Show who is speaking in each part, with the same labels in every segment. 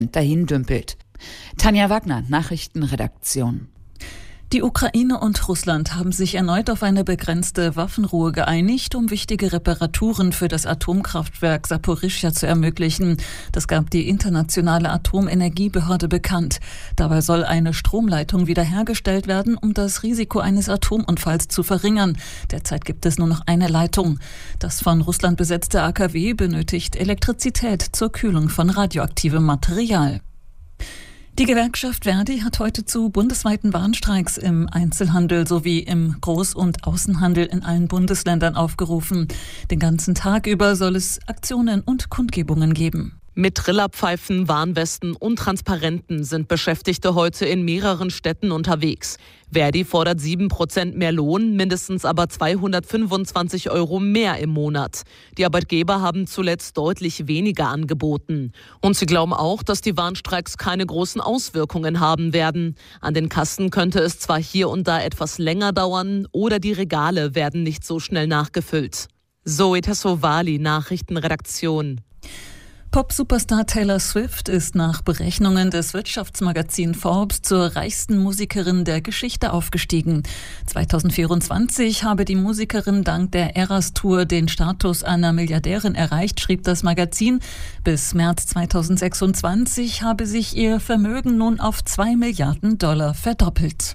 Speaker 1: dahin dümpelt. Tanja Wagner, Nachrichtenredaktion.
Speaker 2: Die Ukraine und Russland haben sich erneut auf eine begrenzte Waffenruhe geeinigt, um wichtige Reparaturen für das Atomkraftwerk Saporischschja zu ermöglichen. Das gab die Internationale Atomenergiebehörde bekannt. Dabei soll eine Stromleitung wiederhergestellt werden, um das Risiko eines Atomunfalls zu verringern. Derzeit gibt es nur noch eine Leitung. Das von Russland besetzte AKW benötigt Elektrizität zur Kühlung von radioaktivem Material. Die Gewerkschaft Verdi hat heute zu bundesweiten Warnstreiks im Einzelhandel sowie im Groß- und Außenhandel in allen Bundesländern aufgerufen. Den ganzen Tag über soll es Aktionen und Kundgebungen geben.
Speaker 3: Mit Trillerpfeifen, Warnwesten und Transparenten sind Beschäftigte heute in mehreren Städten unterwegs. Verdi fordert 7% mehr Lohn, mindestens aber 225 € mehr im Monat. Die Arbeitgeber haben zuletzt deutlich weniger angeboten. Und sie glauben auch, dass die Warnstreiks keine großen Auswirkungen haben werden. An den Kassen könnte es zwar hier und da etwas länger dauern oder die Regale werden nicht so schnell nachgefüllt. Zoe Tassovali, Nachrichtenredaktion.
Speaker 2: Pop-Superstar Taylor Swift ist nach Berechnungen des Wirtschaftsmagazins Forbes zur reichsten Musikerin der Geschichte aufgestiegen. 2024 habe die Musikerin dank der Eras Tour den Status einer Milliardärin erreicht, schrieb das Magazin. Bis März 2026 habe sich ihr Vermögen nun auf $2 Milliarden verdoppelt.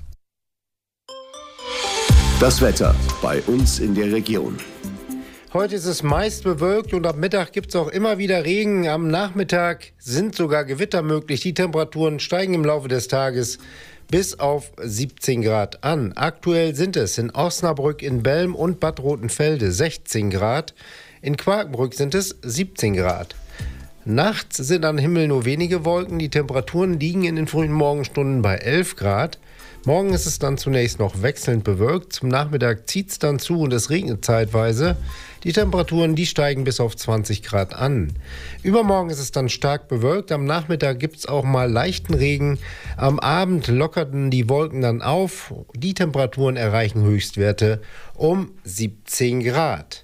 Speaker 4: Das Wetter bei uns in der Region.
Speaker 5: Heute ist es meist bewölkt und ab Mittag gibt es auch immer wieder Regen. Am Nachmittag sind sogar Gewitter möglich. Die Temperaturen steigen im Laufe des Tages bis auf 17 Grad an. Aktuell sind es in Osnabrück, in Belm und Bad Rotenfelde 16 Grad. In Quakenbrück sind es 17 Grad. Nachts sind am Himmel nur wenige Wolken. Die Temperaturen liegen in den frühen Morgenstunden bei 11 Grad. Morgen ist es dann zunächst noch wechselnd bewölkt. Zum Nachmittag zieht es dann zu und es regnet zeitweise. Die Temperaturen, die steigen bis auf 20 Grad an. Übermorgen ist es dann stark bewölkt. Am Nachmittag gibt es auch mal leichten Regen. Am Abend lockerten die Wolken dann auf. Die Temperaturen erreichen Höchstwerte um 17 Grad.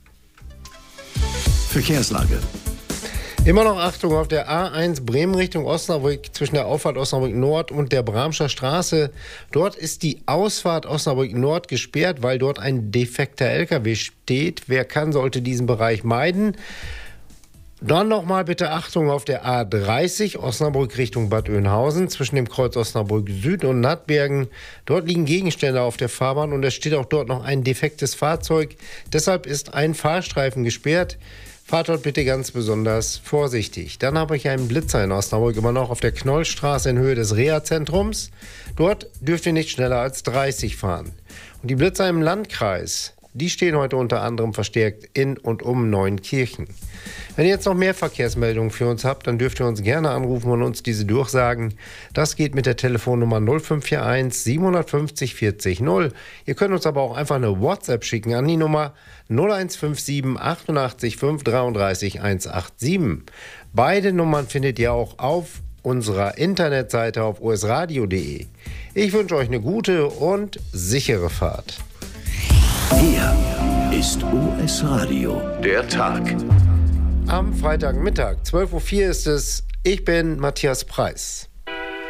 Speaker 4: Verkehrslage.
Speaker 5: Immer noch Achtung auf der A1 Bremen Richtung Osnabrück zwischen der Auffahrt Osnabrück Nord und der Bramscher Straße. Dort ist die Ausfahrt Osnabrück Nord gesperrt, weil dort ein defekter LKW steht. Wer kann, sollte diesen Bereich meiden. Dann nochmal bitte Achtung auf der A30 Osnabrück Richtung Bad Oeynhausen zwischen dem Kreuz Osnabrück Süd und Nattbergen. Dort liegen Gegenstände auf der Fahrbahn und es steht auch dort noch ein defektes Fahrzeug. Deshalb ist ein Fahrstreifen gesperrt. Fahrt dort bitte ganz besonders vorsichtig. Dann habe ich einen Blitzer in Osnabrück immer noch auf der Knollstraße in Höhe des Reha-Zentrums. Dort dürft ihr nicht schneller als 30 fahren. Und die Blitzer im Landkreis, die stehen heute unter anderem verstärkt in und um Neuenkirchen. Wenn ihr jetzt noch mehr Verkehrsmeldungen für uns habt, dann dürft ihr uns gerne anrufen und uns diese durchsagen. Das geht mit der Telefonnummer 0541 750 40 0. Ihr könnt uns aber auch einfach eine WhatsApp schicken an die Nummer 0157 88 533 187. Beide Nummern findet ihr auch auf unserer Internetseite auf osradio.de. Ich wünsche euch eine gute und sichere Fahrt.
Speaker 4: Hier ist OS Radio, der Tag.
Speaker 5: Am Freitagmittag, 12.04 Uhr ist es. Ich bin Matthias Preis.